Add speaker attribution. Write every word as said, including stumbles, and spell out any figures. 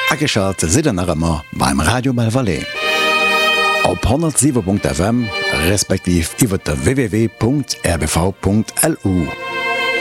Speaker 1: Ageschalt si nachmmer beim Radio Belvalais. Op hundertsieben Punkt F M respektiv iwwer der w w w Punkt r b v Punkt l u.